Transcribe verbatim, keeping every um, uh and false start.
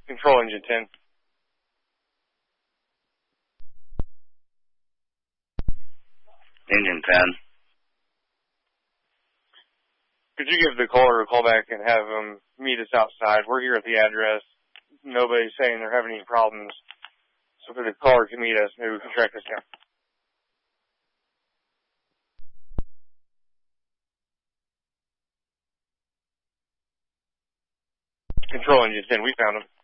Control engine ten. Engine ten. Could you give the caller a call back and have them meet us outside? We're here at the address. Nobody's saying they're having any problems. So if the caller can meet us, maybe we can track this down. Control engine ten, we found them.